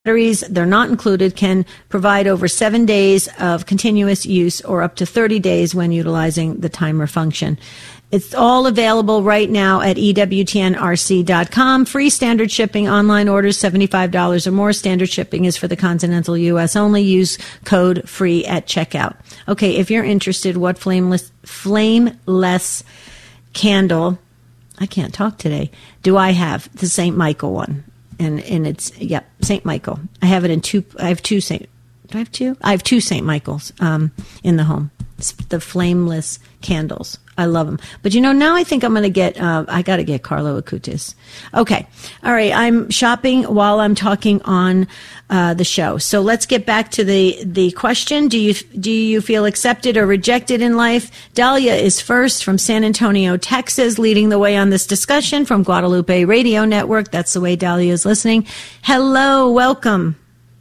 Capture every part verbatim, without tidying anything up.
batteries, they're not included, can provide over seven days of continuous use or up to thirty days when utilizing the timer function. It's all available right now at E W T N R C dot com. Free standard shipping, online orders seventy-five dollars or more. Standard shipping is for the continental U S only. Use code FREE at checkout. Okay, if you're interested, what flameless, flameless candle, I can't talk today, do I have? The Saint Michael one. And and it's, yep, Saint Michael. I have it in two, I have two Saint, do I have two? I have two Saint Michaels um, in the home. It's the flameless candles. I love them. But, you know, now I think I'm going to get, uh, I got to get Carlo Acutis. Okay. All right. I'm shopping while I'm talking on uh, the show. So let's get back to the, the question. Do you, do you feel accepted or rejected in life? Dahlia is first from San Antonio, Texas, leading the way on this discussion from Guadalupe Radio Network. That's the way Dahlia is listening. Hello. Welcome.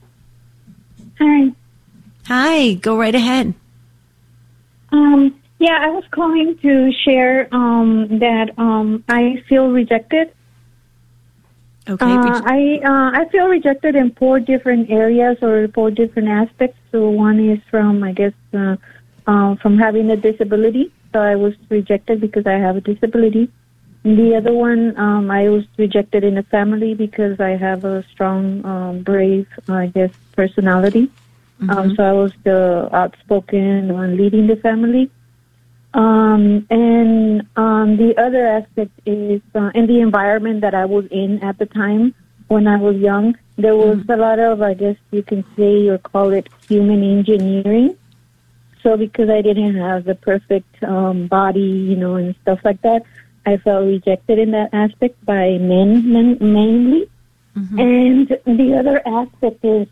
Hi. Hi. Go right ahead. Um, yeah, I was calling to share um, that um, I feel rejected. Okay. Uh, I uh, I feel rejected in four different areas or four different aspects. So one is from, I guess, uh, uh, from having a disability. So I was rejected because I have a disability. And the other one, um, I was rejected in a family because I have a strong, um, brave, I guess, personality. Mm-hmm. Um, so I was the outspoken one leading the family. Um, and um, the other aspect is uh, in the environment that I was in at the time when I was young. There was mm-hmm. a lot of, I guess you can say or call it human engineering. So because I didn't have the perfect um, body, you know, and stuff like that, I felt rejected in that aspect by men, men mainly. Mm-hmm. And the other aspect is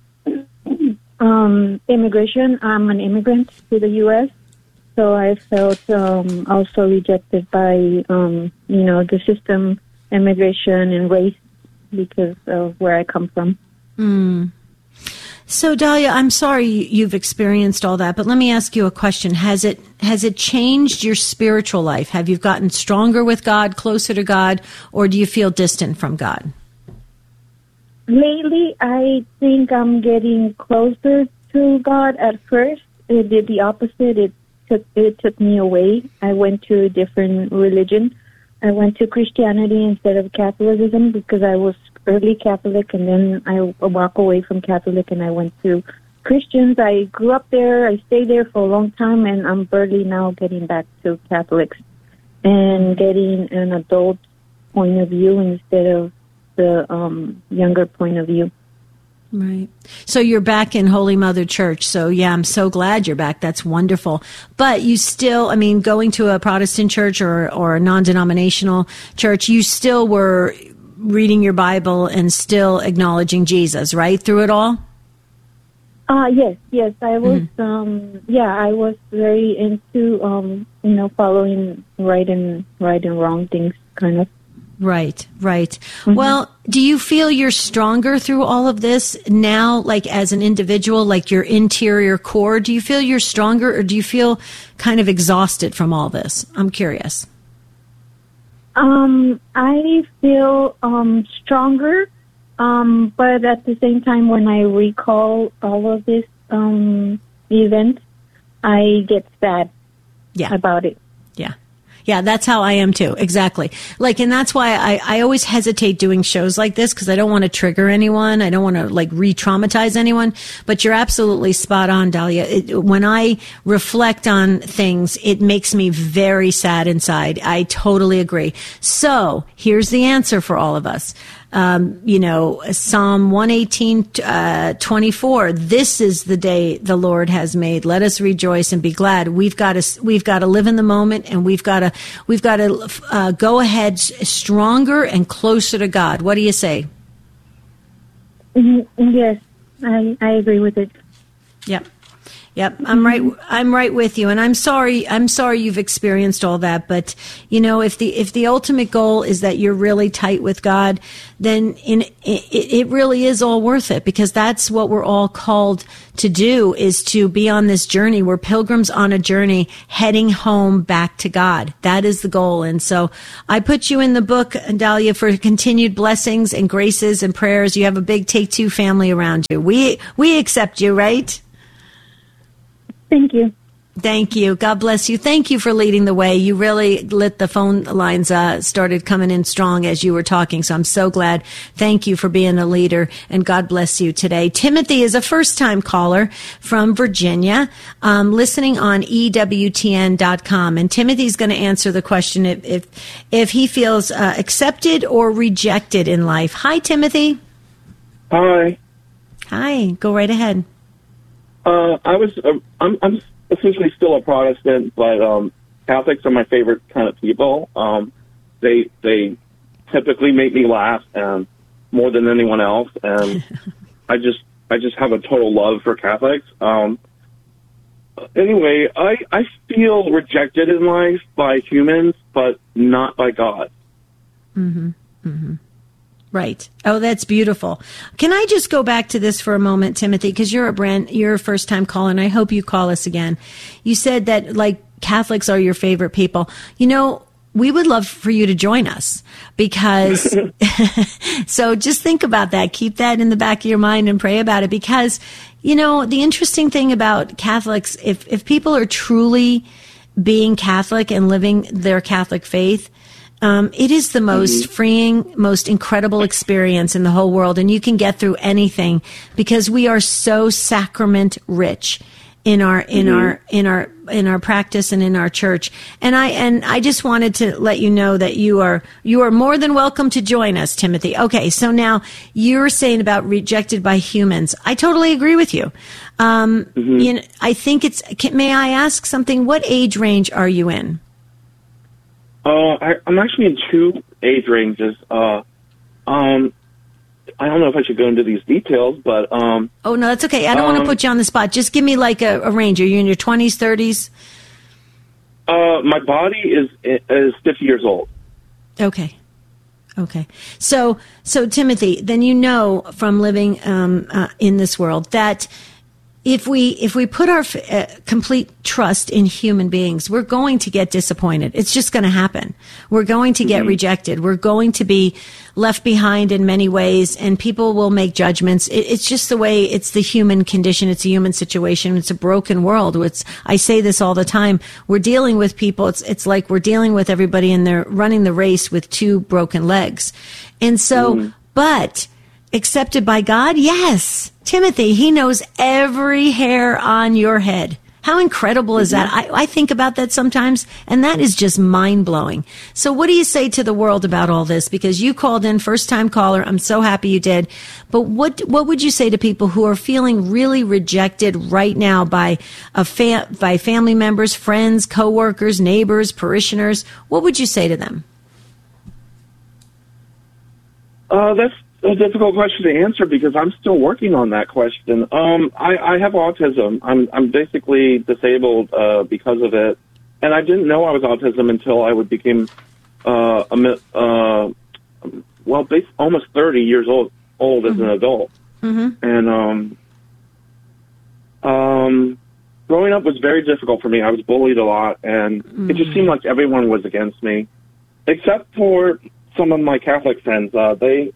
Um, immigration. I'm an immigrant to the U S, so I felt um, also rejected by, um, you know, the system, immigration, and race because of where I come from. Mm. So, Dahlia, I'm sorry you've experienced all that, but let me ask you a question. Has it has it changed your spiritual life? Have you gotten stronger with God, closer to God, or do you feel distant from God? Lately, I think I'm getting closer to God. At first, it did the opposite. It took it took me away. I went to a different religion. I went to Christianity instead of Catholicism because I was early Catholic, and then I walked away from Catholic and I went to Christians. I grew up there. I stayed there for a long time, and I'm barely now getting back to Catholics and getting an adult point of view instead of the um, younger point of view. Right. So you're back in Holy Mother Church. So, yeah, I'm so glad you're back. That's wonderful. But you still, I mean, going to a Protestant church or, or a non-denominational church, you still were reading your Bible and still acknowledging Jesus, right, through it all? Uh, yes, yes. I was, mm-hmm. um, yeah, I was very into, um, you know, following right and, right and wrong things, kind of. Right, right. Mm-hmm. Well, do you feel you're stronger through all of this now, like as an individual, like your interior core? Do you feel you're stronger, or do you feel kind of exhausted from all this? I'm curious. Um, I feel um, stronger, um, but at the same time, when I recall all of this um, event, I get sad yeah. about it. Yeah. Yeah, that's how I am too. Exactly. Like, and that's why I, I always hesitate doing shows like this because I don't want to trigger anyone. I don't want to like re-traumatize anyone. But you're absolutely spot on, Dahlia. It, when I reflect on things, it makes me very sad inside. I totally agree. So here's the answer for all of us. Um, you know, Psalm one eighteen, uh, twenty-four, this is the day the Lord has made. Let us rejoice and be glad. We've got to, we've got to live in the moment, and we've got to, we've got to, uh, go ahead stronger and closer to God. What do you say? Mm-hmm. Yes, I, I agree with it. Yep. Yep, I'm right. I'm right with you, and I'm sorry. I'm sorry you've experienced all that. But you know, if the if the ultimate goal is that you're really tight with God, then in it, it really is all worth it, because that's what we're all called to do: is to be on this journey. We're pilgrims on a journey, heading home back to God. That is the goal. And so, I put you in the book, Dahlia, for continued blessings and graces and prayers. You have a big Take Two family around you. We we accept you, right? Thank you. Thank you. God bless you. Thank you for leading the way. You really lit the phone lines, uh, started coming in strong as you were talking. So I'm so glad. Thank you for being a leader, and God bless you today. Timothy is a first time caller from Virginia, um, listening on E W T N dot com. And Timothy's going to answer the question if, if, if he feels uh, accepted or rejected in life. Hi, Timothy. Hi. Hi. Go right ahead. Uh, I was, uh, I'm, I'm essentially still a Protestant, but um, Catholics are my favorite kind of people. Um, they they typically make me laugh, and more than anyone else. And I just I just have a total love for Catholics. Um, anyway, I I feel rejected in life by humans, but not by God. Mm-hmm. Mm-hmm. Right. Oh, that's beautiful. Can I just go back to this for a moment, Timothy, because you're a brand, you're a first time caller, and I hope you call us again. You said that, like, Catholics are your favorite people. You know, we would love for you to join us, because so just think about that. Keep that in the back of your mind and pray about it, because, you know, the interesting thing about Catholics, if, if people are truly being Catholic and living their Catholic faith, Um, it is the most mm-hmm. freeing, most incredible experience in the whole world. And you can get through anything, because we are so sacrament rich in our, in mm-hmm. our, in our, in our practice and in our church. And I, and I just wanted to let you know that you are, you are more than welcome to join us, Timothy. Okay. So now you're saying about rejected by humans. I totally agree with you. Um, mm-hmm. you know, I think it's, can, may I ask something? What age range are you in? Uh, I, I'm actually in two age ranges. Uh, um, I don't know if I should go into these details, but... Um, oh, no, that's okay. I don't um, want to put you on the spot. Just give me like a, a range. Are you in your twenties, thirties? Uh, my body is is fifty years old. Okay. Okay. So, so Timothy, then you know from living um, uh, in this world that if we if we put our uh, complete trust in human beings, we're going to get disappointed. It's just going to happen. We're going to get mm-hmm. rejected. We're going to be left behind in many ways, and people will make judgments. It, it's just the way, it's the human condition. It's a human situation. It's a broken world. It's, I say this all the time. We're dealing with people. It's, it's like we're dealing with everybody, and they're running the race with two broken legs. And so, mm-hmm. but accepted by God? Yes. Timothy, he knows every hair on your head. How incredible is that? I, I think about that sometimes, and that is just mind-blowing. So what do you say to the world about all this? Because you called in, first-time caller. I'm so happy you did. But what what would you say to people who are feeling really rejected right now by a fa- by family members, friends, coworkers, neighbors, parishioners? What would you say to them? Uh, that's a difficult question to answer, because I'm still working on that question. Um, I, I have autism. I'm I'm basically disabled uh, because of it, and I didn't know I was autism until I would became uh, a, uh, well, based, almost thirty years old old mm-hmm. as an adult. Mm-hmm. And um, um, growing up was very difficult for me. I was bullied a lot, and mm-hmm. it just seemed like everyone was against me, except for some of my Catholic friends. Uh, they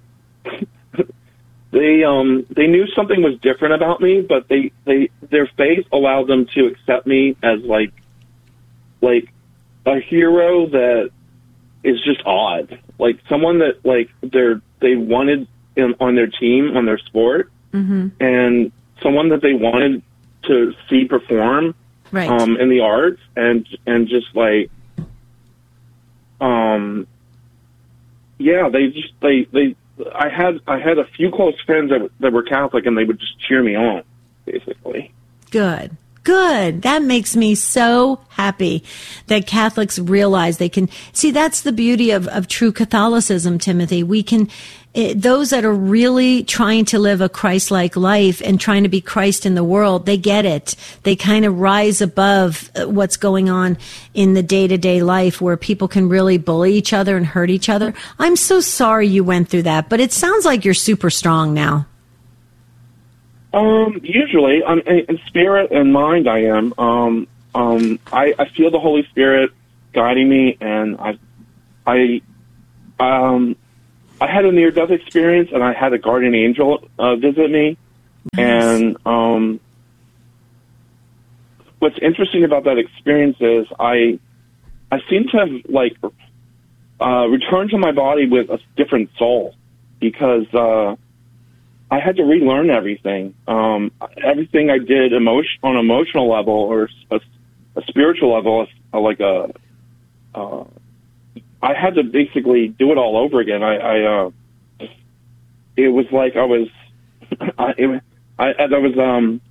they um they knew something was different about me, but they, they their faith allowed them to accept me as like like a hero that is just odd, like someone that like they're they wanted in, on their team, on their sport, mm-hmm. and someone that they wanted to see perform right. um in the arts, and and just like um yeah they just they they I had I had a few close friends that, that were Catholic, and they would just cheer me on, basically. Good, Good. That makes me so happy that Catholics realize they can see. That's the beauty of, of true Catholicism, Timothy. We can, it, those that are really trying to live a Christ-like life and trying to be Christ in the world, they get it. They kind of rise above what's going on in the day-to-day life where people can really bully each other and hurt each other. I'm so sorry you went through that, but it sounds like you're super strong now. Um, usually, um, in spirit and mind, I am. Um, um, I, I feel the Holy Spirit guiding me, and I, I, um, I had a near-death experience, and I had a guardian angel uh, visit me. Nice. And um, what's interesting about that experience is I, I seem to have like uh, returned to my body with a different soul, because Uh, I had to relearn everything. Um, everything I did emotion, on an emotional level or a, a spiritual level, like a, uh, I had to basically do it all over again. I, I uh, it was like I was, I, it, I, I was, um,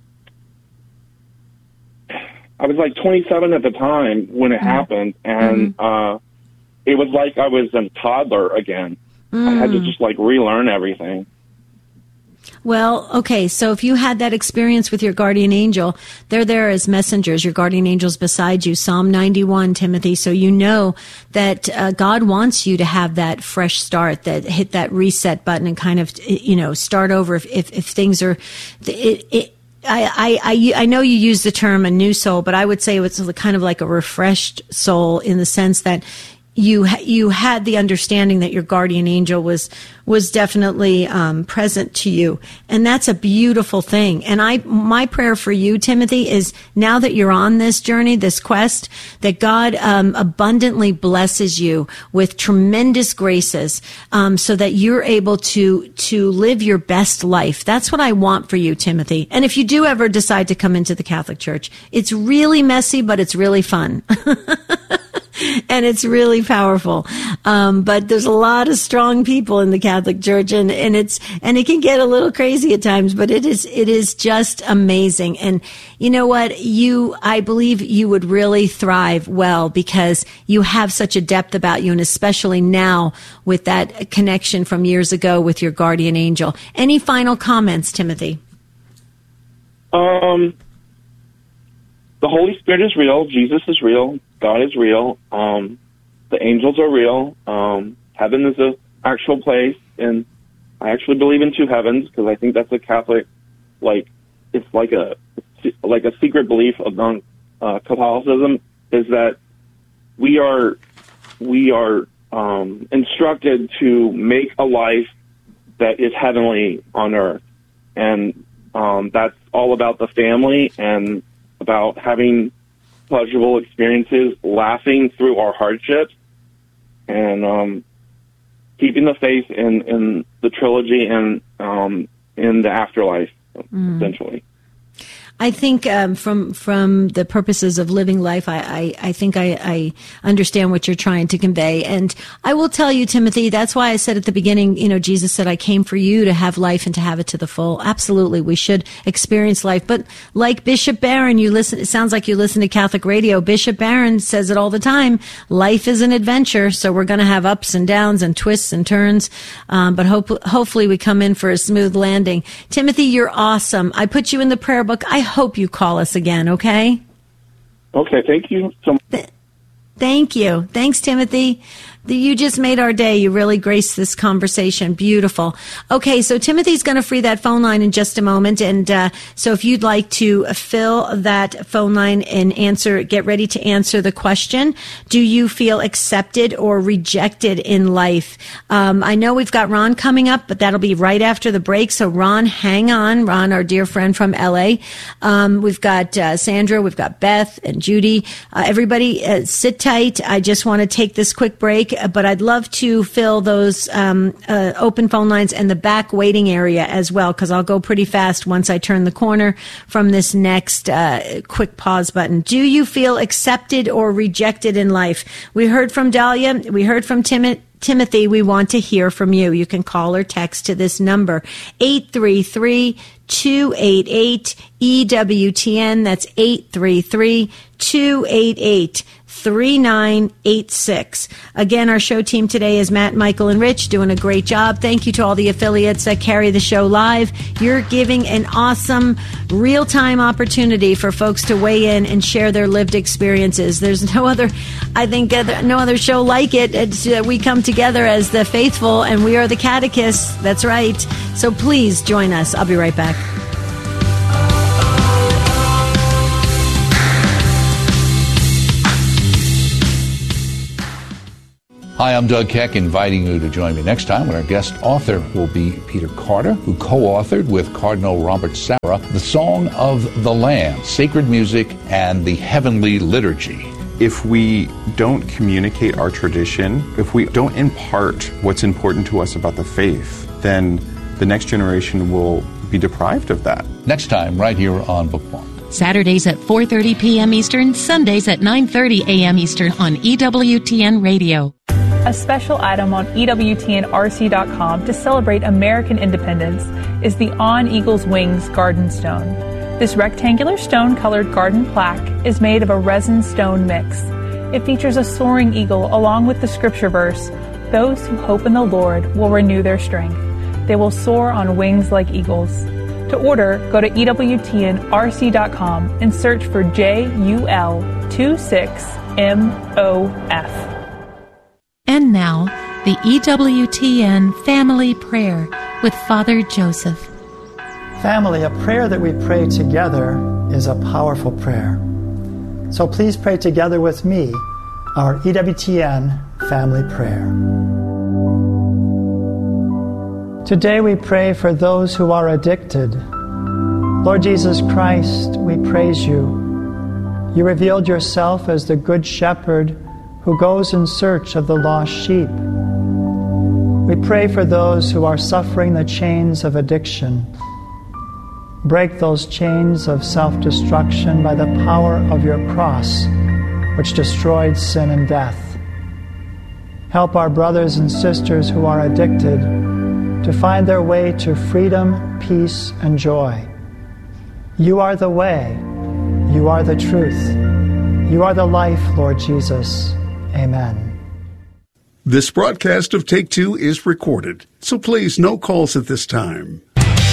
I was like twenty-seven at the time when it mm-hmm. happened, and mm-hmm. uh, it was like I was a toddler again. Mm. I had to just like relearn everything. Well, okay, so if you had that experience with your guardian angel, they're there as messengers. Your guardian angel's beside you. Psalm ninety-one, Timothy. So you know that uh, God wants you to have that fresh start, that hit that reset button and kind of, you know, start over if, if, if things are... It, it, I, I, I know you use the term a new soul, but I would say it's kind of like a refreshed soul in the sense that you you had the understanding that your guardian angel was was definitely um, present to you, and that's a beautiful thing. And I my prayer for you, Timothy, is now that you're on this journey, this quest, that God um, abundantly blesses you with tremendous graces, um, so that you're able to to live your best life. That's what I want for you, Timothy. And if you do ever decide to come into the Catholic Church, it's really messy, but it's really fun. And it's really powerful. Um, but there's a lot of strong people in the Catholic Church, and, and it's, and it can get a little crazy at times, but it is, it is just amazing. And you know what? You, I believe you would really thrive well because you have such a depth about you, and especially now with that connection from years ago with your guardian angel. Any final comments, Timothy? Um, the Holy Spirit is real. Jesus is real. God is real. Um, the angels are real. Um, heaven is an actual place, and I actually believe in two heavens because I think that's a Catholic, like it's like a like a secret belief among uh, Catholicism is that we are we are um, instructed to make a life that is heavenly on earth, and um, that's all about the family and about having pleasurable experiences, laughing through our hardships, and um, keeping the faith in, in the trilogy and um, in the afterlife, mm. essentially. I think um, from from the purposes of living life, I, I, I think I, I understand what you're trying to convey. And I will tell you, Timothy, that's why I said at the beginning, you know, Jesus said, I came for you to have life and to have it to the full. Absolutely. We should experience life. But like Bishop Barron, you listen, it sounds like you listen to Catholic radio. Bishop Barron says it all the time. Life is an adventure. So we're going to have ups and downs and twists and turns. Um, but hope, hopefully we come in for a smooth landing. Timothy, you're awesome. I put you in the prayer book. I hope you call us again, okay? Okay, thank you so much. Th- thank you. Thanks, Timothy. You just made our day. You really graced this conversation. Beautiful. Okay, so Timothy's going to free that phone line in just a moment. And uh, so if you'd like to fill that phone line and answer, get ready to answer the question, do you feel accepted or rejected in life? Um, I know we've got Ron coming up, but that'll be right after the break. So Ron, hang on. Ron, our dear friend from L A. Um, we've got uh, Sandra, we've got Beth and Judy. Uh, everybody uh, sit tight. I just want to take this quick break. But I'd love to fill those um, uh, open phone lines and the back waiting area as well, because I'll go pretty fast once I turn the corner from this next uh, quick pause button. Do you feel accepted or rejected in life? We heard from Dahlia. We heard from Tim- Timothy, we want to hear from you. You can call or text to this number, eight three three, two eight eight, E W T N. That's eight three three, two eight eight, three nine eight six. Again, our show team today is Matt, Michael, and Rich, doing a great job. Thank you to all the affiliates that carry the show live. You're giving an awesome real-time opportunity for folks to weigh in and share their lived experiences. There's no other, I think, uh, no other show like it. It's, uh, we come together as the faithful, and we are the catechists. That's right. So please join us. I'll be right back. Hi, I'm Doug Keck, inviting you to join me next time when our guest author will be Peter Carter, who co-authored with Cardinal Robert Sarah the Song of the Lamb, Sacred Music, and the Heavenly Liturgy. If we don't communicate our tradition, if we don't impart what's important to us about the faith, then the next generation will be deprived of that. Next time, right here on Bookmark. Saturdays at four thirty p.m. Eastern, Sundays at nine thirty a.m. Eastern on E W T N Radio. A special item on E W T N R C dot com to celebrate American independence is the On Eagle's Wings Garden Stone. This rectangular stone-colored garden plaque is made of a resin stone mix. It features a soaring eagle along with the scripture verse, "Those who hope in the Lord will renew their strength. They will soar on wings like eagles." To order, go to E W T N R C dot com and search for J U L twenty-six M O F. And now, the E W T N Family Prayer with Father Joseph. Family, a prayer that we pray together is a powerful prayer. So please pray together with me our E W T N Family Prayer. Today we pray for those who are addicted. Lord Jesus Christ, we praise you. You revealed yourself as the Good Shepherd who goes in search of the lost sheep. We pray for those who are suffering the chains of addiction. Break those chains of self-destruction by the power of your cross, which destroyed sin and death. Help our brothers and sisters who are addicted to find their way to freedom, peace, and joy. You are the way. You are the truth. You are the life, Lord Jesus. Amen. This broadcast of Take Two is recorded, so please no calls at this time.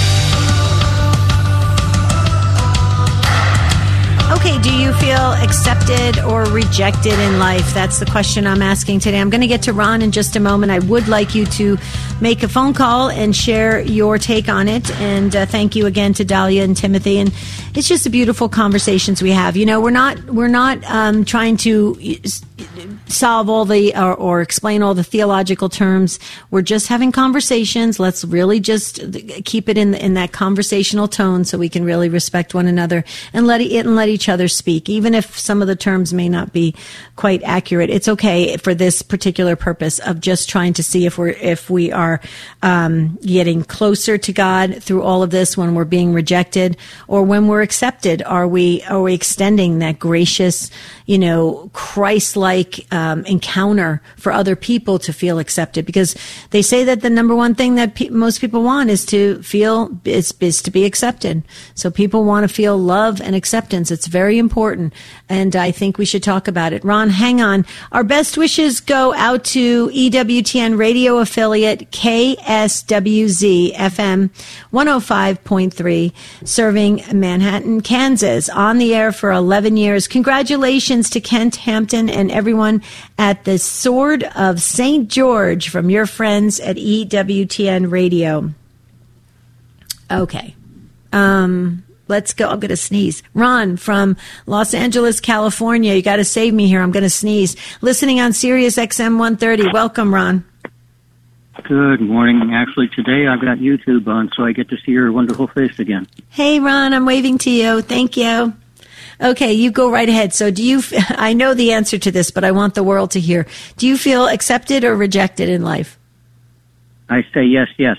Okay, do you feel accepted or rejected in life? That's the question I'm asking today. I'm going to get to Ron in just a moment. I would like you to make a phone call and share your take on it. And uh, thank you again to Dahlia and Timothy. And it's just the beautiful conversations we have. You know, we're not we're not um, trying to solve all the or, or explain all the theological terms. We're just having conversations. Let's really just keep it in in that conversational tone so we can really respect one another and let it and let each other speak, even if some of the terms may not be quite accurate. It's okay for this particular purpose of just trying to see if we're if we are um, getting closer to God through all of this when we're being rejected, or when we're accepted. Are we are we extending that gracious, you know, Christ-like um, encounter for other people to feel accepted? Because they say that the number one thing that pe- most people want is to feel is, is to be accepted. So people want to feel love and acceptance. It's very important, and I think we should talk about it. Ron, hang on. Our best wishes go out to E W T N radio affiliate K S W Z F M one oh five point three, serving Manhattan, Kansas, on the air for eleven years. Congratulations to Kent Hampton and everyone at the Sword of Saint George from your friends at E W T N Radio. Okay. Um... Let's go. I'm going to sneeze. Ron from Los Angeles, California. You got to save me here. I'm going to sneeze. Listening on Sirius X M one thirty. Welcome, Ron. Good morning. Actually, today I've got YouTube on, so I get to see your wonderful face again. Hey, Ron. I'm waving to you. Thank you. Okay, you go right ahead. So do you, I know the answer to this, but I want the world to hear. Do you feel accepted or rejected in life? I say yes, yes.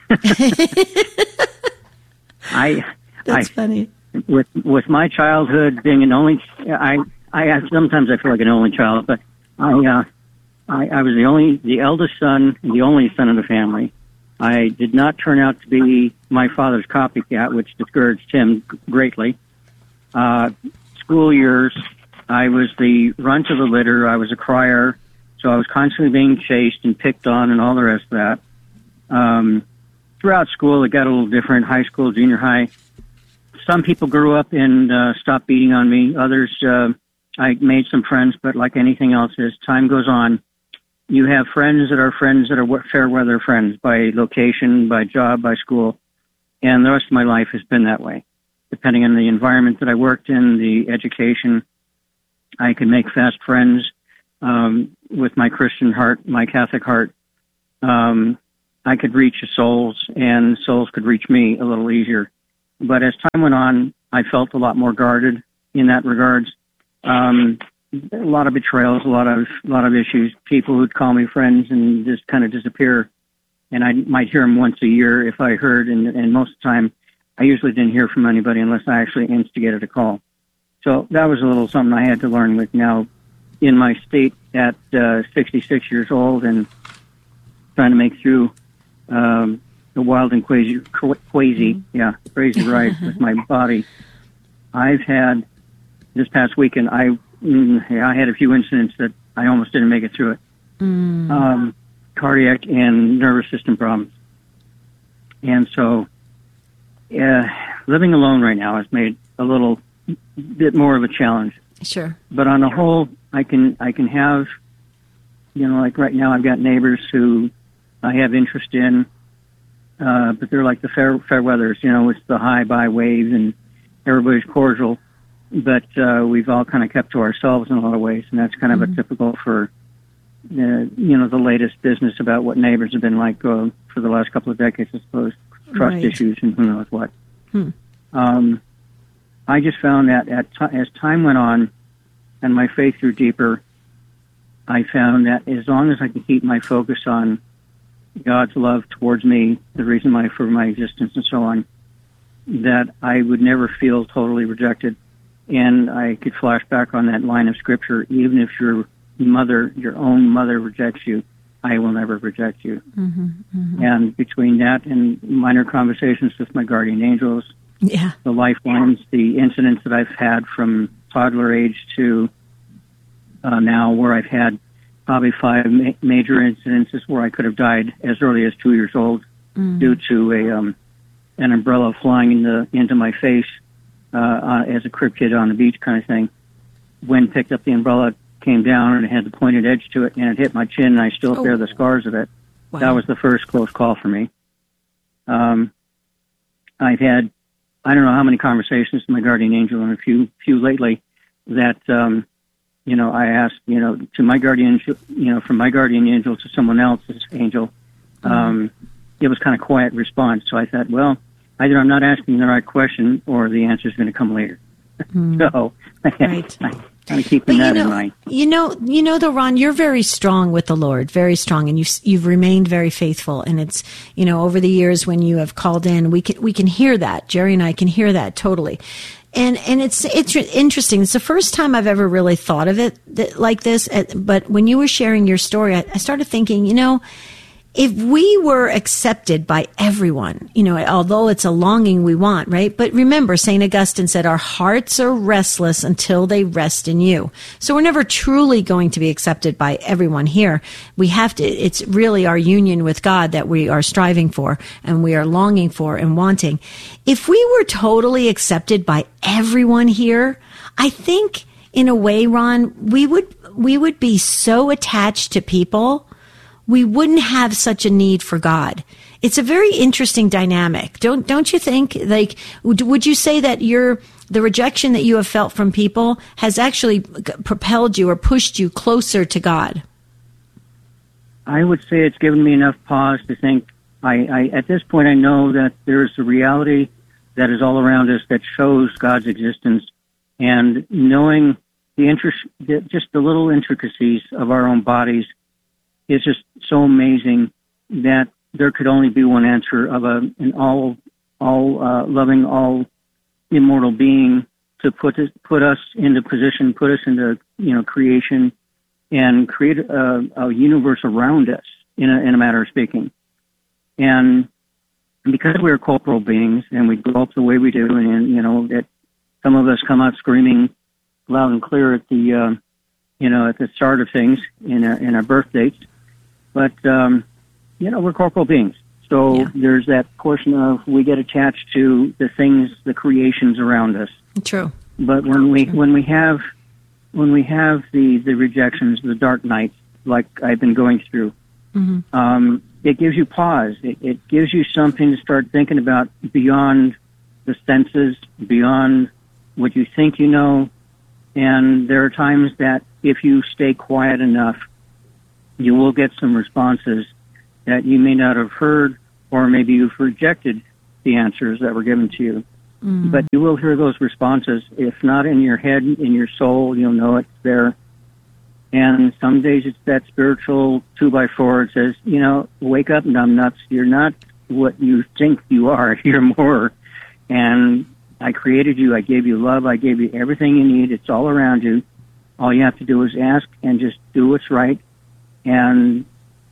I... That's I, funny. With with my childhood being an only, I I sometimes I feel like an only child, but I uh, I, I was the only, the eldest son, the only son of the family. I did not turn out to be my father's copycat, which discouraged him greatly. Uh, school years, I was the runt of the litter. I was a crier, so I was constantly being chased and picked on and all the rest of that. Um, throughout school, it got a little different. High school, junior high. Some people grew up and uh, stopped beating on me. Others, uh, I made some friends, but like anything else, as time goes on, you have friends that are friends that are fair weather friends by location, by job, by school, and the rest of my life has been that way. Depending on the environment that I worked in, the education, I could make fast friends um, with my Christian heart, my Catholic heart. Um, I could reach souls, and souls could reach me a little easier. But as time went on, I felt a lot more guarded in that regards. Um, a lot of betrayals, a lot of a lot of issues. People who'd call me friends and just kind of disappear, and I might hear them once a year if I heard. And, and most of the time, I usually didn't hear from anybody unless I actually instigated a call. So that was a little something I had to learn with now in my state at uh, sixty-six years old and trying to make through um, the wild and crazy, crazy, yeah, crazy ride with my body. I've had this past weekend. I I had a few incidents that I almost didn't make it through it. Mm. Um, cardiac and nervous system problems, and so uh, living alone right now has made a little bit more of a challenge. Sure, but on the whole, I can I can have, you know, like right now I've got neighbors who I have interest in. Uh, but they're like the fair, fair weathers, you know, it's the high by waves and everybody's cordial. But uh, we've all kind of kept to ourselves in a lot of ways, and that's kind of mm-hmm. a typical for, uh, you know, the latest business about what neighbors have been like uh, for the last couple of decades, I suppose, trust right. issues and who knows what. Hmm. Um, I just found that at t- as time went on and my faith grew deeper, I found that as long as I can keep my focus on God's love towards me, the reason my, for my existence and so on, that I would never feel totally rejected. And I could flash back on that line of scripture, even if your mother, your own mother rejects you, I will never reject you. Mm-hmm, mm-hmm. And between that and minor conversations with my guardian angels, yeah, the lifelines, the incidents that I've had from toddler age to uh, now where I've had probably five ma- major incidences where I could have died as early as two years old mm. due to a um, an umbrella flying in the, into my face uh, uh, as a crib kid on the beach kind of thing. Wind picked up the umbrella, came down, and it had the pointed edge to it, and it hit my chin, and I still oh. bear the scars of it. Wow. That was the first close call for me. Um, I've had, I don't know how many conversations with my guardian angel, and a few few lately, that... Um, You know, I asked, you know, to my guardian, you know, from my guardian angel to someone else's angel, um, it was kind of quiet response. So I thought, well, either I'm not asking the right question or the answer is going to come later. Mm. So right. I kind of keeping but that you know, in mind. You know, you know, though, Ron, you're very strong with the Lord, very strong, and you've you've remained very faithful. And it's, you know, over the years when you have called in, we can we can hear that. Jerry and I can hear that totally. And and it's it's interesting. It's the first time I've ever really thought of it that, like this. But when you were sharing your story, I, I started thinking, you know, if we were accepted by everyone, you know, although it's a longing we want, right? But remember, Saint Augustine said, our hearts are restless until they rest in you. So we're never truly going to be accepted by everyone here. We have to, it's really our union with God that we are striving for and we are longing for and wanting. If we were totally accepted by everyone here, I think in a way, Ron, we would, we would be so attached to people, we wouldn't have such a need for God. It's a very interesting dynamic. Don't, don't you think? Like, would, would you say that your, the rejection that you have felt from people has actually propelled you or pushed you closer to God? I would say it's given me enough pause to think, I, I at this point, I know that there's a reality that is all around us that shows God's existence, and knowing the interest, just the little intricacies of our own bodies is just so amazing that there could only be one answer of a, an all, all uh, loving, all immortal being to put us, put us into position, put us into, you know, creation and create a, a universe around us, in a, in a matter of speaking. And because we're corporal beings and we grow up the way we do, and, you know, that some of us come out screaming loud and clear at the, uh, you know, at the start of things in our, in our birth dates. But, um, you know, we're corporal beings. So yeah. there's that portion of we get attached to the things, the creations around us. True. But when we, True. when we have, when we have the, the rejections, the dark nights, like I've been going through, mm-hmm. um, it gives you pause. It, it gives you something to start thinking about beyond the senses, beyond what you think you know. And there are times that if you stay quiet enough, you will get some responses that you may not have heard, or maybe you've rejected the answers that were given to you. Mm. But you will hear those responses. If not in your head, in your soul, you'll know it's there. And some days it's that spiritual two by four. It says, you know, wake up, numbnuts. You're not what you think you are. You're more. And I created you. I gave you love. I gave you everything you need. It's all around you. All you have to do is ask and just do what's right. And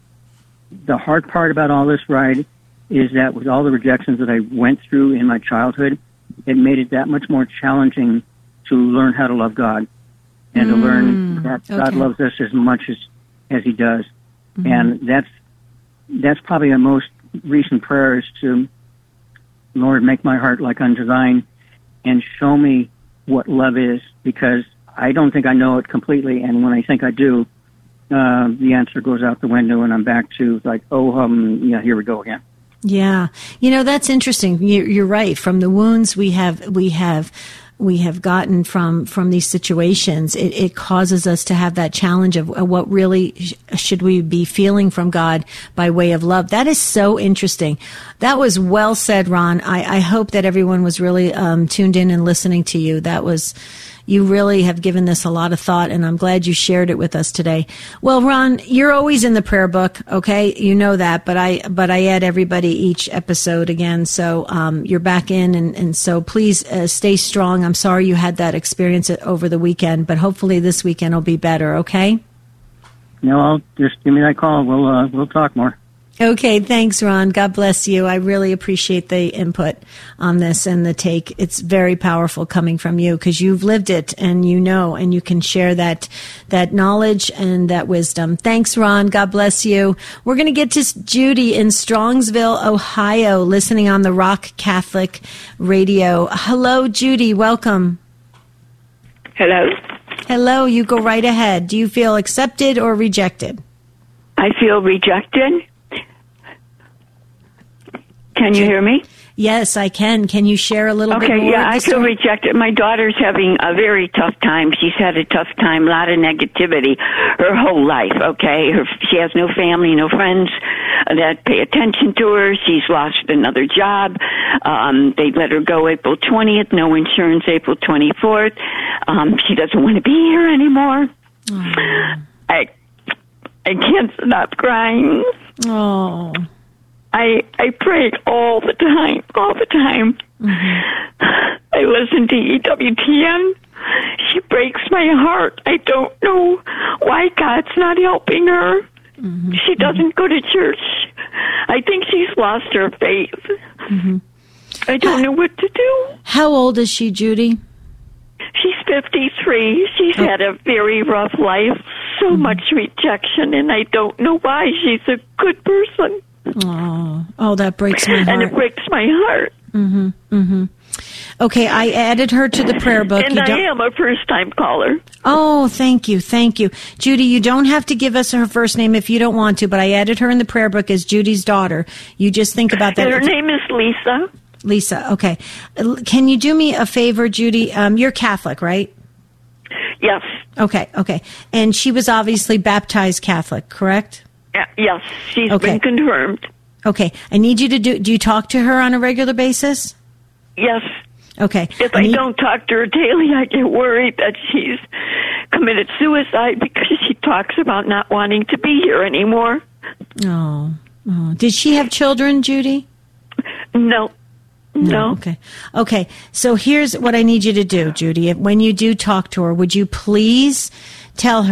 the hard part about all this ride is that with all the rejections that I went through in my childhood, it made it that much more challenging to learn how to love God and mm, to learn that okay. God loves us as much as, as he does. Mm-hmm. And that's, that's probably a most recent prayer is to, Lord, make my heart like unto thine and show me what love is, because I don't think I know it completely. And when I think I do, Uh, the answer goes out the window, and I'm back to like, oh, um, yeah, here we go again. Yeah, you know, that's interesting. You're, you're right. From the wounds we have, we have, we have gotten from from these situations, it, it causes us to have that challenge of uh, what really sh- should we be feeling from God by way of love. That is so interesting. That was well said, Ron. I, I hope that everyone was really um, tuned in and listening to you. That was. You really have given this a lot of thought, and I'm glad you shared it with us today. Well, Ron, you're always in the prayer book, okay? You know that, but I but I add everybody each episode again, so um, you're back in, and, and so please uh, stay strong. I'm sorry you had that experience over the weekend, but hopefully this weekend will be better, okay? No, I'll just give me that call. We'll uh, we'll talk more. Okay, thanks, Ron. God bless you. I really appreciate the input on this and the take. It's very powerful coming from you because you've lived it and you know, and you can share that that knowledge and that wisdom. Thanks, Ron. God bless you. We're going to get to Judy in Strongsville, Ohio, listening on the Rock Catholic Radio. Hello, Judy. Welcome. Hello. Hello. You go right ahead. Do you feel accepted or rejected? I feel rejected. Can you hear me? Yes, I can. Can you share a little okay, bit more? Okay, yeah, I feel rejected. My daughter's having a very tough time. She's had a tough time, a lot of negativity her whole life, okay? Her, she has no family, no friends that pay attention to her. She's lost another job. Um, they let her go April twentieth, no insurance April twenty-fourth. Um, she doesn't want to be here anymore. Oh. I, I can't stop crying. Oh. I I prayed all the time, all the time. Mm-hmm. I listen to E W T N. She breaks my heart. I don't know why God's not helping her. Mm-hmm. She doesn't go to church. I think she's lost her faith. Mm-hmm. I don't know what to do. How old is she, Judy? She's fifty-three. She's oh. had a very rough life, so mm-hmm. much rejection, and I don't know why. She's a good person. Oh, oh, that breaks my heart. And it breaks my heart. Mm-hmm, mm-hmm. Okay, I added her to the prayer book. And you I am a first-time caller. Oh, thank you, thank you. Judy, you don't have to give us her first name if you don't want to, but I added her in the prayer book as Judy's daughter. You just think about that. And her name is Lisa. Lisa, okay. Can you do me a favor, Judy? Um, you're Catholic, right? Yes. Okay, okay. And she was obviously baptized Catholic, correct? Uh, yes, she's okay. been confirmed. Okay, I need you to do, do you talk to her on a regular basis? Yes. Okay. If I, I need, don't talk to her daily, I get worried that she's committed suicide because she talks about not wanting to be here anymore. Oh, oh. Did she have children, Judy? No. No. No. Okay. Okay. So here's what I need you to do, Judy. If, when you do talk to her, would you please tell her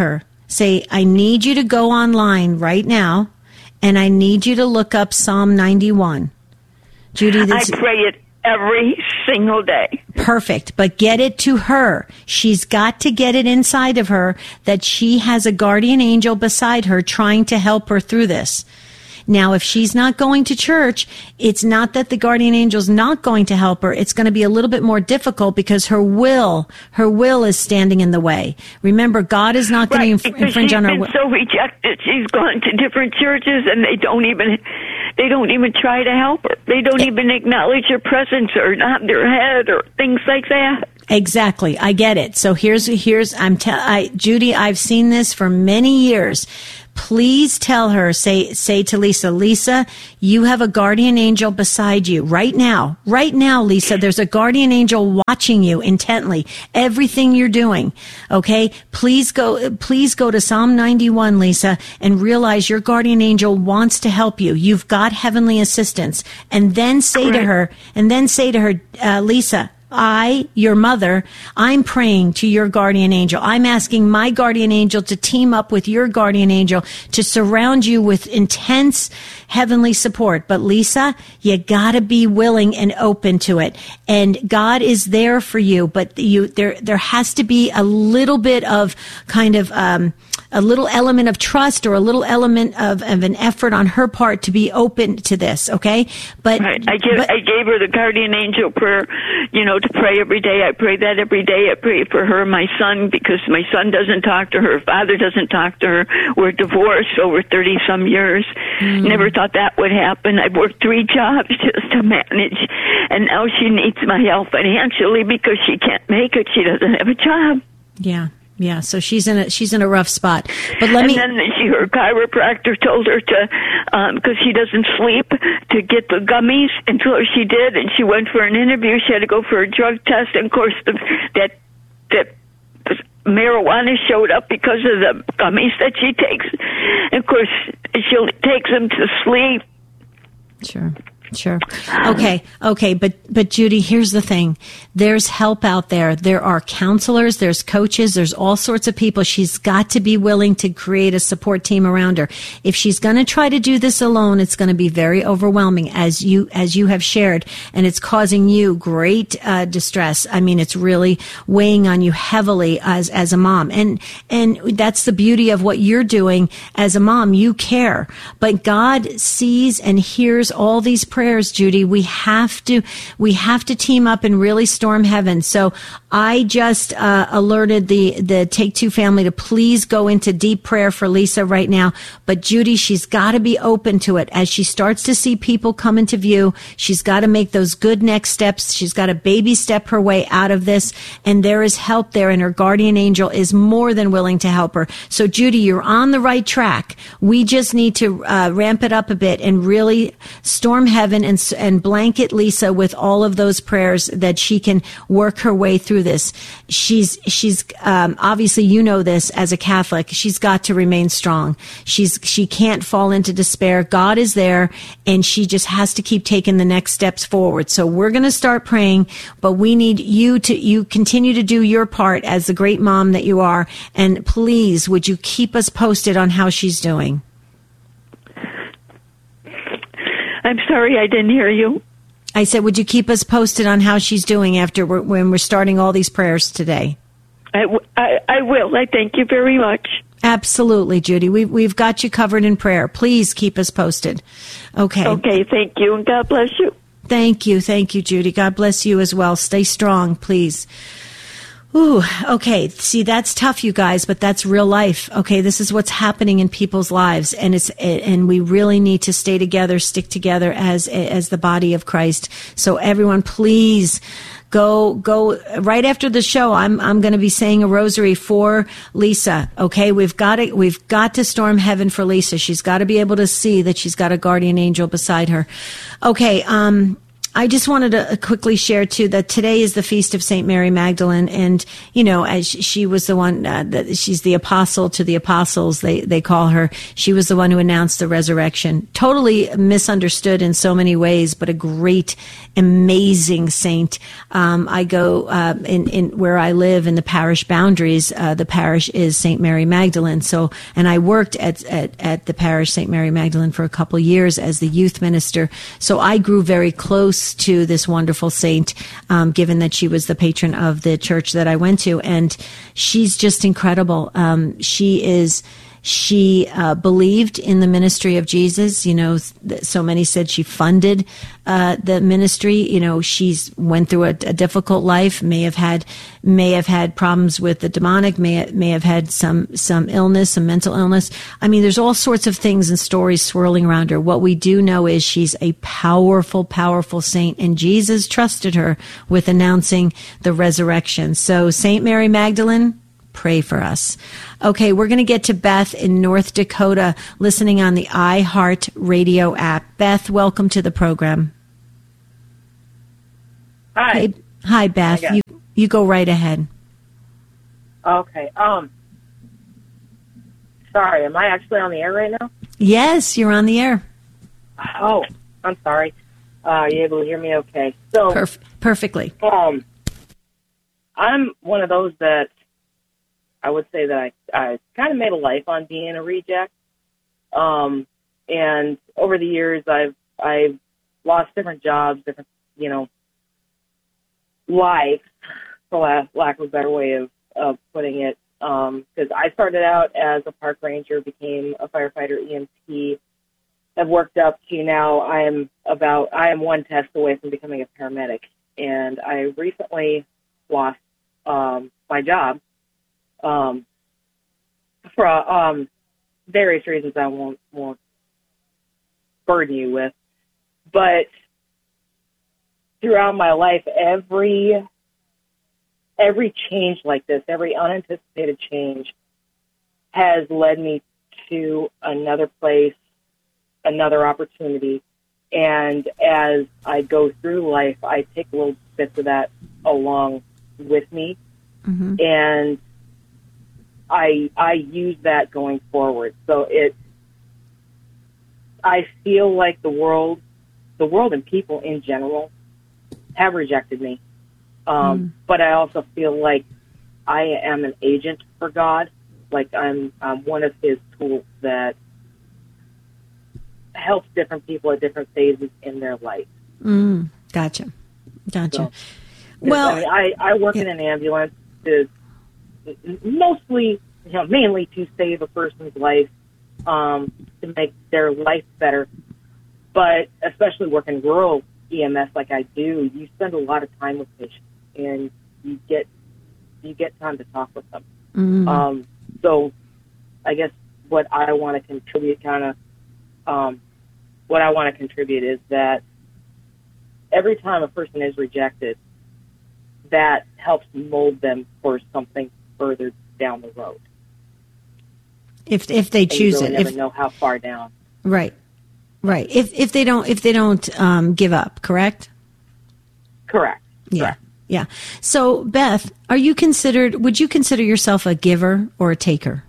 say, I need you to go online right now, and I need you to look up Psalm ninety-one. Judy, this, I pray it every single day. Perfect. But get it to her. She's got to get it inside of her that she has a guardian angel beside her trying to help her through this. Now, if she's not going to church, it's not that the guardian angel's not going to help her. It's going to be a little bit more difficult because her will, her will is standing in the way. Remember, God is not going right, to inf- infringe on her will. She's been so rejected. She's gone to different churches, and they don't even, they don't even try to help her. They don't even acknowledge her presence or nod their head or things like that. Exactly. I get it. So here's, here's, I'm te- I, Judy, I've seen this for many years. Please tell her, say, say to Lisa, Lisa, you have a guardian angel beside you right now. Right now, Lisa, there's a guardian angel watching you intently, everything you're doing. Okay. Please go, please go to Psalm ninety-one, Lisa, and realize your guardian angel wants to help you. You've got heavenly assistance. And then say Correct. to her, and then say to her, uh, Lisa, I, your mother, I'm praying to your guardian angel. I'm asking my guardian angel to team up with your guardian angel to surround you with intense heavenly support. But Lisa, you gotta be willing and open to it. And God is there for you, but you, there, there has to be a little bit of kind of, um, a little element of trust or a little element of, of an effort on her part to be open to this. Okay. But right. I, give, but, I gave her the guardian angel prayer, you know, to pray every day. I pray that every day. I pray for her, my son, because my son doesn't talk to her. Her father doesn't talk to her. We're divorced over thirty some years. Mm. Never thought that would happen. I've worked three jobs just to manage, and now she needs my help financially because she can't make it. She doesn't have a job. Yeah. Yeah, so she's in a she's in a rough spot. But let and me. And then she, her chiropractor told her to, because um, she doesn't sleep, to get the gummies, and so she did. And she went for an interview. She had to go for a drug test, and of course the, that that marijuana showed up because of the gummies that she takes. And of course, she takes them to sleep. Sure. Sure. Okay. Okay. But, but Judy, here's the thing. There's help out there. There are counselors. There's coaches. There's all sorts of people. She's got to be willing to create a support team around her. If she's going to try to do this alone, it's going to be very overwhelming, as you, as you have shared, and it's causing you great, uh, distress. I mean, it's really weighing on you heavily as, as a mom. And, and that's the beauty of what you're doing as a mom. You care, but God sees and hears all these prayers. Prayers, Judy. We have to, we have to team up and really storm heaven. So I just uh, alerted the the Take Two family to please go into deep prayer for Lisa right now. But Judy, she's got to be open to it as she starts to see people come into view. She's got to make those good next steps. She's got to baby step her way out of this, and there is help there, and her guardian angel is more than willing to help her. So Judy, you're on the right track. We just need to uh, ramp it up a bit and really storm heaven. And, and blanket Lisa with all of those prayers that she can work her way through this. She's, she's, um, obviously, you know this as a Catholic, she's got to remain strong. She's, she can't fall into despair. God is there, and she just has to keep taking the next steps forward. So we're going to start praying, but we need you to, you continue to do your part as the great mom that you are. And please, would you keep us posted on how she's doing? I'm sorry, I didn't hear you. I said, would you keep us posted on how she's doing after we're, when we're starting all these prayers today? I, w- I, I will. I thank you very much. Absolutely, Judy. We've, we've got you covered in prayer. Please keep us posted. Okay. Okay, thank you, and God bless you. Thank you. Thank you, Judy. God bless you as well. Stay strong, please. Ooh, okay. See, that's tough, you guys, but that's real life. Okay. This is what's happening in people's lives. And it's, and we really need to stay together, stick together as, as the body of Christ. So everyone, please go, go right after the show. I'm, I'm going to be saying a rosary for Lisa. Okay. We've got to, we've got to storm heaven for Lisa. She's got to be able to see that she's got a guardian angel beside her. Okay. Um, I just wanted to quickly share too that today is the feast of Saint Mary Magdalene, and you know, as she was the one uh, that she's the apostle to the apostles, they they call her. She was the one who announced the resurrection. Totally misunderstood in so many ways, but a great, amazing saint. Um, I go uh, in in where I live in the parish boundaries. Uh, the parish is Saint Mary Magdalene. So, and I worked at at at the parish Saint Mary Magdalene for a couple of years as the youth minister. So I grew very close to this wonderful saint, um, given that she was the patron of the church that I went to. And she's just incredible. Um, she is, she uh, believed in the ministry of Jesus. You know, so many said she funded uh, the ministry. You know, she's went through a, a difficult life, may have had, may have had problems with the demonic, may, may have had some, some illness, some mental illness. I mean, there's all sorts of things and stories swirling around her. What we do know is she's a powerful, powerful saint, and Jesus trusted her with announcing the resurrection. So Saint Mary Magdalene, pray for us. Okay, we're going to get to Beth in North Dakota, listening on the iHeart Radio app. Beth, welcome to the program. Hi. Hey, hi, Beth. Hi, you you go right ahead. Okay. Um. Sorry, am I actually on the air right now? Yes, you're on the air. Oh, I'm sorry. Uh, are you able to hear me okay? So Perf- perfectly. Um, I'm one of those that I would say that I, I kind of made a life on being a reject. Um, and over the years, I've, I've lost different jobs, different, you know, life, for lack of a better way of, of putting it. Um, cause I started out as a park ranger, became a firefighter, E M T, have worked up to now I am about, I am one test away from becoming a paramedic. And I recently lost, um, my job. Um, for um, various reasons I won't won't burden you with, but throughout my life, every every change like this, every unanticipated change, has led me to another place, another opportunity, and as I go through life, I take little bits of that along with me, mm-hmm. and I I use that going forward. So it, I feel like the world, the world and people in general have rejected me. Um, mm. But I also feel like I am an agent for God. Like I'm, I'm one of His tools that helps different people at different phases in their life. Mm. Gotcha. Gotcha. So, well, I, mean, I, I work yeah. in an ambulance to mostly, you know, mainly to save a person's life, um, to make their life better. But especially working rural E M S like I do, you spend a lot of time with patients, and you get you get time to talk with them. Mm-hmm. Um, so, I guess what I want to contribute, kind of, um, what I want to contribute is that every time a person is rejected, that helps mold them for something further down the road. If if they choose and you really it, never if, know how far down. Right, right. If if they don't if they don't um, give up, correct? Correct. Yeah, correct. yeah. So Beth, are you considered? Would you consider yourself a giver or a taker?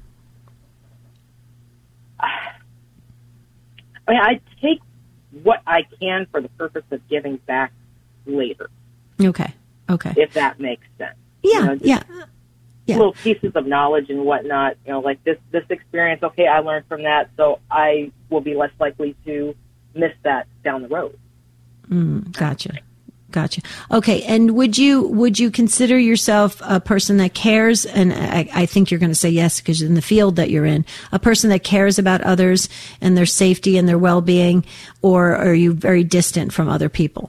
I mean, I take what I can for the purpose of giving back later. Okay. Okay. If that makes sense. Yeah. You know, yeah. Yeah. Little pieces of knowledge and whatnot, you know, like this, this experience, okay, I learned from that, so I will be less likely to miss that down the road. Mm, gotcha. Gotcha. Okay. And would you, would you consider yourself a person that cares? And I, I think you're going to say yes, because in the field that you're in, a person that cares about others and their safety and their well-being, or are you very distant from other people?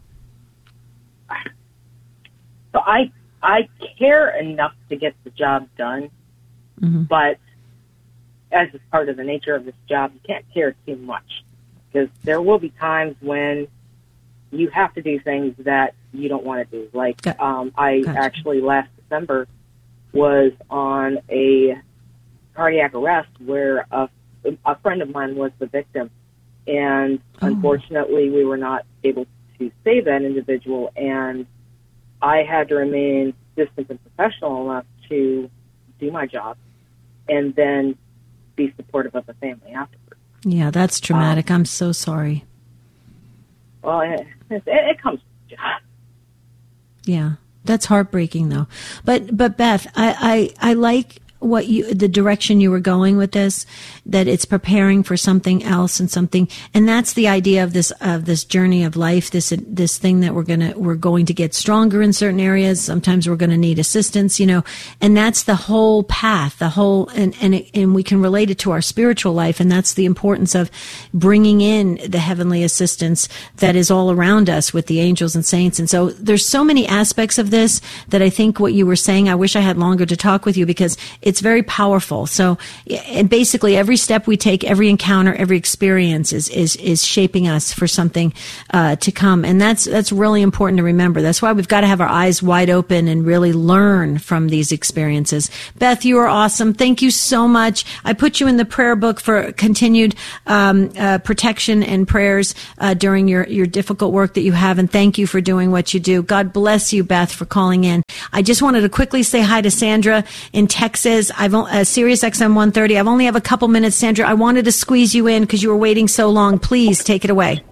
So I, I care enough to get the job done, mm-hmm. but as is part of the nature of this job, you can't care too much, because there will be times when you have to do things that you don't want to do. Like, um, I gotcha. actually last December was on a cardiac arrest where a, a friend of mine was the victim, and oh. unfortunately we were not able to save that individual, and I had to remain distant and professional enough to do my job and then be supportive of the family afterwards. Yeah, that's traumatic. Um, I'm so sorry. Well, it, it, it comes with the job. Yeah, that's heartbreaking, though. But but Beth, I, I, I like what you the direction you were going with this, that it's preparing for something else and something, and that's the idea of this of this journey of life, this this thing that we're gonna we're going to get stronger in certain areas. Sometimes we're going to need assistance, you know, and that's the whole path, the whole, and and it, and we can relate it to our spiritual life, and that's the importance of bringing in the heavenly assistance that is all around us with the angels and saints. And so there's so many aspects of this that I think what you were saying, I wish I had longer to talk with you, because it's very powerful. So, and basically every step we take, every encounter, every experience is, is, is shaping us for something, uh, to come. And that's, that's really important to remember. That's why we've got to have our eyes wide open and really learn from these experiences. Beth, you are awesome. Thank you so much. I put you in the prayer book for continued, um, uh, protection and prayers, uh, during your, your difficult work that you have. And thank you for doing what you do. God bless you, Beth, for calling in. I just wanted to quickly say hi to Sandra in Texas. I've uh, Sirius X M one thirty. I've only have a couple minutes, Sandra. I wanted to squeeze you in because you were waiting so long. Please take it away.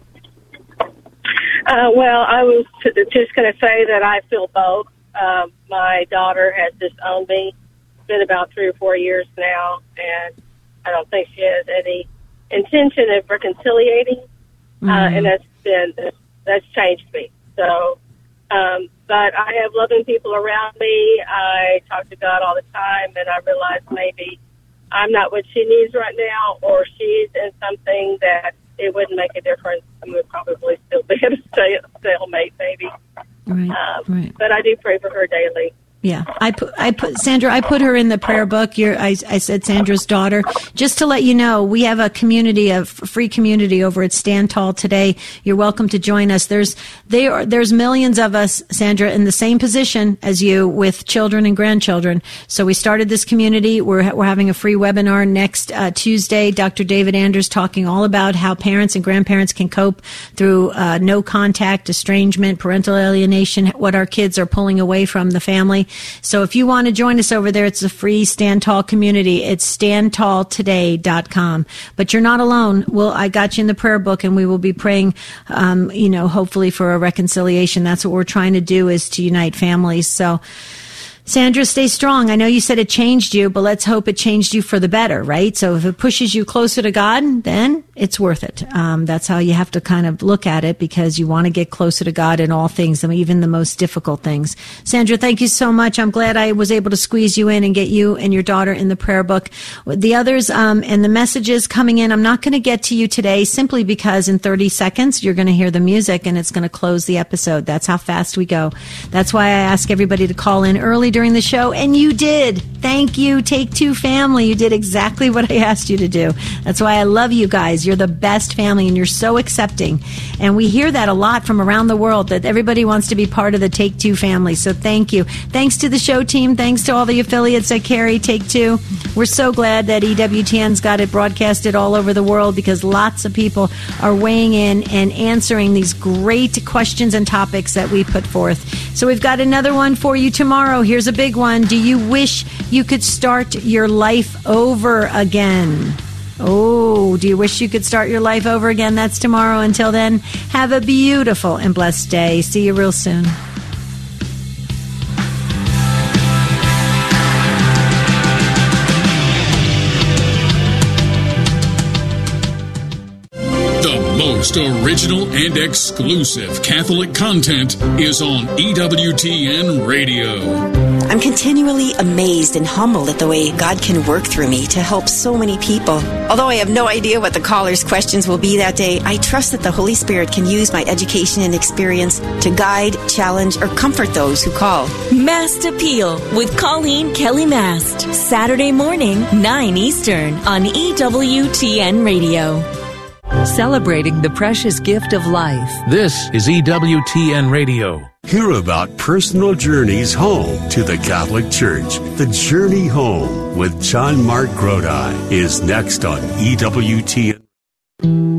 Uh, well, I was t- just going to say that I feel both. Uh, my daughter has disowned me. It's been about three or four years now, and I don't think she has any intention of reconciliating. Mm-hmm. Uh, and that's been that's, that's changed me. So. Um, but I have loving people around me. I talk to God all the time, and I realize maybe I'm not what she needs right now, or she's in something that it wouldn't make a difference, and we'd probably still be at a stalemate, maybe. Right, um, right. But I do pray for her daily. Yeah, I put, I put, Sandra, I put her in the prayer book. You're, I, I said Sandra's daughter. Just to let you know, we have a community, a free community over at Stand Tall today. You're welcome to join us. There's, there, there's millions of us, Sandra, in the same position as you with children and grandchildren. So we started this community. We're, we're having a free webinar next uh, Tuesday. Doctor David Anders talking all about how parents and grandparents can cope through uh, no contact, estrangement, parental alienation, what our kids are pulling away from the family. So if you want to join us over there, it's a free Stand Tall community. It's stand tall today dot com. But you're not alone. Well, I got you in the prayer book, and we will be praying, um, you know, hopefully for a reconciliation. That's what we're trying to do, is to unite families. So, Sandra, stay strong. I know you said it changed you, but let's hope it changed you for the better, right? So if it pushes you closer to God, then it's worth it. Um, that's how you have to kind of look at it, because you want to get closer to God in all things, even the most difficult things. Sandra, thank you so much. I'm glad I was able to squeeze you in and get you and your daughter in the prayer book. The others um, and the messages coming in, I'm not going to get to you today simply because in thirty seconds you're going to hear the music and it's going to close the episode. That's how fast we go. That's why I ask everybody to call in early during the show, and you did. Thank you, Take Two family. You did exactly what I asked you to do. That's why I love you guys. You're the best family, and you're so accepting. And we hear that a lot from around the world, that everybody wants to be part of the Take Two family. So thank you. Thanks to the show team. Thanks to all the affiliates that carry Take Two. We're so glad that E W T N's got it broadcasted all over the world, because lots of people are weighing in and answering these great questions and topics that we put forth. So we've got another one for you tomorrow. Here's a big one. Do you wish you could start your life over again? Oh, do you wish you could start your life over again? That's tomorrow. Until then, have a beautiful and blessed day. See you real soon. The most original and exclusive Catholic content is on E W T N Radio. I'm continually amazed and humbled at the way God can work through me to help so many people. Although I have no idea what the caller's questions will be that day, I trust that the Holy Spirit can use my education and experience to guide, challenge, or comfort those who call. Mast Appeal with Colleen Kelly Mast. Saturday morning, nine Eastern on E W T N Radio. Celebrating the precious gift of life. This is E W T N Radio. Hear about personal journeys home to the Catholic Church. The Journey Home with John Mark Grodi is next on E W T N.